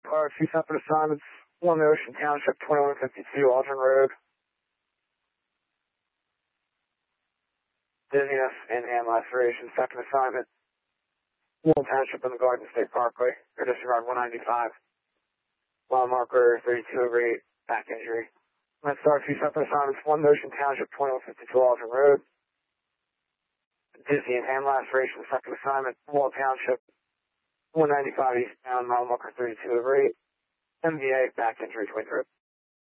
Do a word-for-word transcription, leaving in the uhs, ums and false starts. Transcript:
Car, two separate assignments, one Ocean Township, twenty-one fifty-two Aldrin Road. Dizziness and hand laceration, second assignment, one Township in the Garden State Parkway, or disregard one ninety-five. Mile marker thirty-two over eight, back injury. Let's start two separate assignments, one Ocean Township, twenty-one fifty-two Aldrin Road. Dizzy and hand laceration, second assignment, Wall Township, one ninety-five eastbound, mile marker thirty-two over eight. M V A, back injury, twin trip.